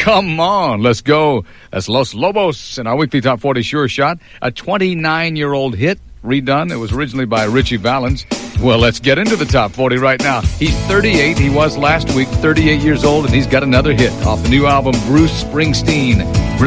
Come on, let's go. That's Los Lobos in our weekly Top 40 Sure Shot. A 29-year-old hit, redone. It was originally by Richie Valens. Well, let's get into the Top 40 right now. He's 38. He was last week 38 years old, and he's got another hit off the new album, Bruce Springsteen.